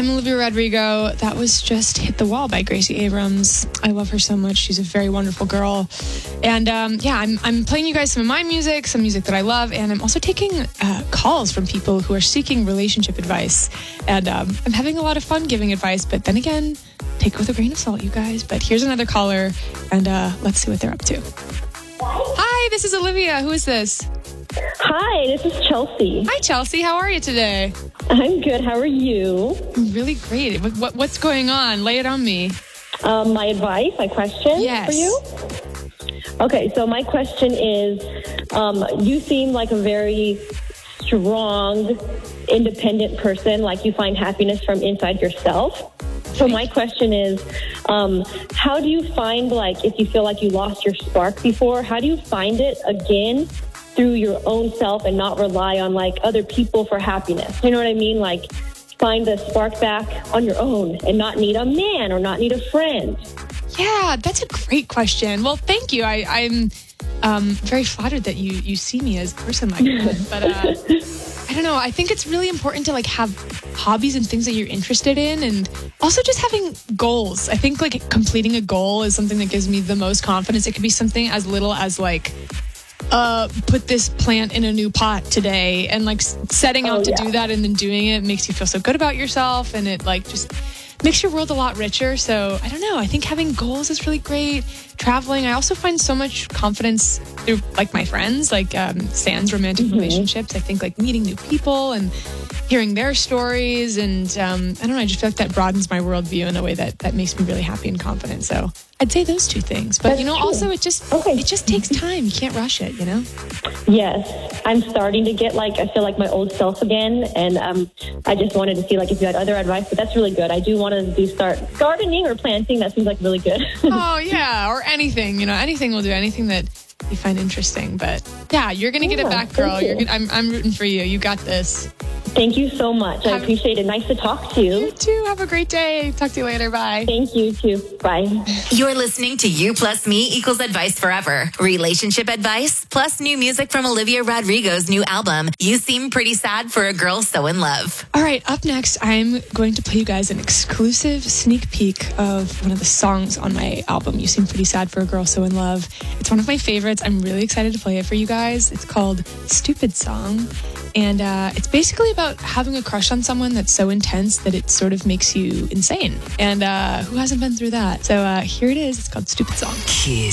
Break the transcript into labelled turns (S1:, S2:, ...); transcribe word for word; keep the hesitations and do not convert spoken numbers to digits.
S1: I'm Olivia Rodrigo. That was just Hit the Wall by Gracie Abrams. I love her so much. She's a very wonderful girl. And um, yeah, I'm, I'm playing you guys some of my music, some music that I love. And I'm also taking uh, calls from people who are seeking relationship advice. And um, I'm having a lot of fun giving advice. But then again, take it with a grain of salt, you guys. But here's another caller. And uh, let's see what they're up to. Hi, this is Olivia. Who is this?
S2: Hi, this is Chelsea.
S1: Hi, Chelsea. How are you today?
S2: I'm good. How are you?
S1: I'm really great. What, what, what's going on? Lay it on me.
S2: Um, my advice, my question
S1: yes.
S2: for you? Okay, so my question is, um, you seem like a very strong, independent person, like you find happiness from inside yourself. So my question is, um, how do you find, like, if you feel like you lost your spark before, how do you find it again through your own self and not rely on, like, other people for happiness? You know what I mean? Like, find the spark back on your own and not need a man or not need a friend.
S1: Yeah, that's a great question. Well, thank you. I, I'm um, very flattered that you, you see me as a person like that. But uh, I don't know. I think it's really important to, like, have hobbies and things that you're interested in, and also just having goals. I think, like, completing a goal is something that gives me the most confidence. It could be something as little as, like, uh, put this plant in a new pot today, and, like, setting out
S2: oh,
S1: to
S2: yeah.
S1: do that and then doing it makes you feel so good about yourself, and it, like, just makes your world a lot richer. So I don't know. I think having goals is really great. Traveling. I also find so much confidence through, like, my friends, like um, Sans romantic mm-hmm. relationships. I think, like, meeting new people and hearing their stories, and um, I don't know. I just feel like that broadens my worldview in a way that that makes me really happy and confident. So I'd say those two things. But
S2: That's
S1: you know,
S2: true.
S1: also it just
S2: okay.
S1: it just takes time. You can't rush it. You know.
S2: Yes, I'm starting to get, like, I feel like my old self again, and um, I just wanted to see, like, if you had other advice. But that's really good. I do want to do start gardening or planting. That seems like really good.
S1: Oh yeah, or anything. You know, anything will do. Anything that you find interesting. But yeah, you're gonna get
S2: yeah,
S1: it back, girl.
S2: you.
S1: You're gonna, I'm I'm rooting for you. You got this.
S2: Thank you so much. I
S1: Have,
S2: appreciate it. Nice to talk to you.
S1: You too. Have a great day. Talk to you later. Bye.
S2: Thank you too. Bye.
S3: You're listening to You Plus Me Equals Advice Forever. Relationship advice plus new music from Olivia Rodrigo's new album, You Seem Pretty Sad for a Girl So in Love.
S1: All right, up next, I'm going to play you guys an exclusive sneak peek of one of the songs on my album, You Seem Pretty Sad for a Girl So in Love. It's one of my favorites. I'm really excited to play it for you guys. It's called Stupid Song. And uh, it's basically about having a crush on someone that's so intense that it sort of makes you insane. And uh, who hasn't been through that? So uh, here it is. It's called Stupid Song.
S3: Kiss.